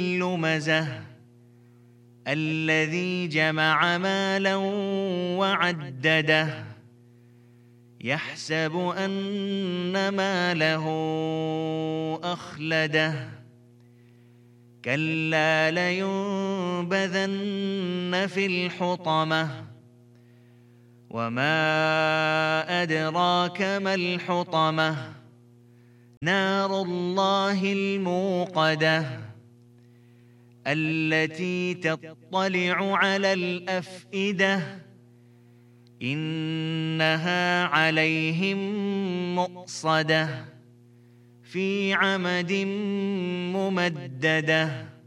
لمزة الذي جمع مالا وعدده يحسب أن ماله أخلده كلا لينبذن في الحطمة وما أدراك ما الحطمة نار الله الموقدة التي تطلع على الأفئدة إنها عليهم مؤصدة في عمد ممددة.